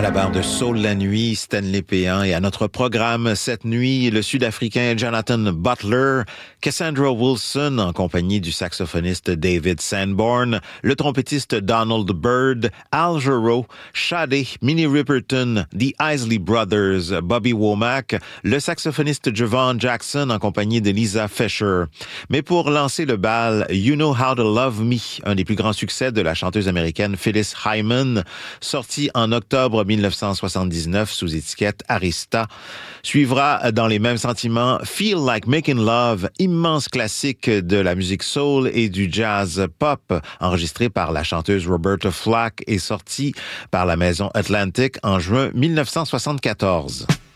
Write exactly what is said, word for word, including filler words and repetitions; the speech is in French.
À la barre de Soul la nuit, Stanley Péan, et à notre programme cette nuit, le Sud-Africain Jonathan Butler, Cassandra Wilson en compagnie du saxophoniste David Sanborn, le trompettiste Donald Byrd, Al Jarreau, Sade, Minnie Riperton, The Isley Brothers, Bobby Womack, le saxophoniste Javon Jackson en compagnie de Lisa Fisher. Mais pour lancer le bal, You Know How to Love Me, un des plus grands succès de la chanteuse américaine Phyllis Hyman, sorti en octobre dix-neuf cent soixante-dix-neuf sous étiquette Arista, suivra dans les mêmes sentiments Feel Like Making Love, immense classique de la musique soul et du jazz pop, enregistré par la chanteuse Roberta Flack et sorti par la maison Atlantic en juin dix-neuf cent soixante-quatorze.